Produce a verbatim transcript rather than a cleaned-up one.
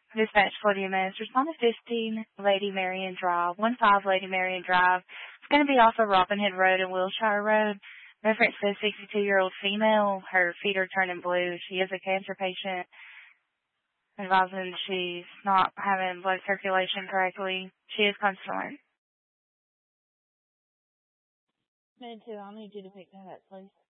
Dispatch forty M S. Respond to fifteen Lady Marion Drive. one five Lady Marion Drive. It's going to be off of Robinhood Road and Wilshire Road. Reference says sixty-two-year-old female. Her feet are turning blue. She is a cancer patient. Advising she's not having blood circulation correctly. She is concerned. Minute two, I'll need you to pick that up, please.